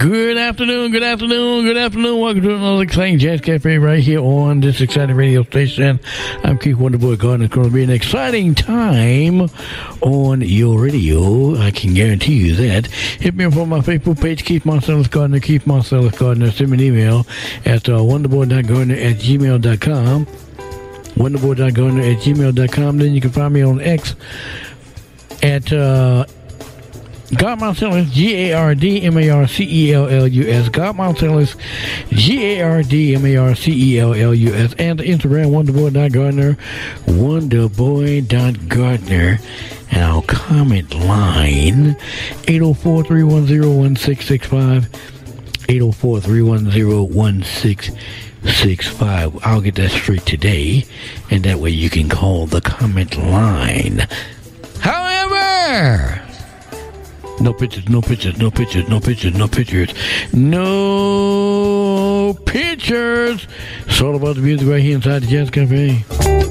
Good afternoon. Welcome to another exciting Jazz Cafe right here on this exciting radio station. I'm Keith Wonderboy Gardner. It's going to be an exciting time on your radio. I can guarantee you that. Hit me up on my Facebook page, Keith Marcellus Gardner. Keith Marcellus Gardner. Send me an email at wonderboy.gardner@gmail.com. Wonderboy.gardner@gmail.com. Then you can find me on X at God Marcellus, GARDMARCELLUS, God Marcellus, GARDMARCELLUS, and Instagram, Wonderboy.Gardner, Wonderboy.Gardner, and our comment line, 804-310-1665, 804-310-1665. I'll get that straight today, and that way you can call the comment line. However, no pictures. It's all about the music right here inside the Jazz Cafe.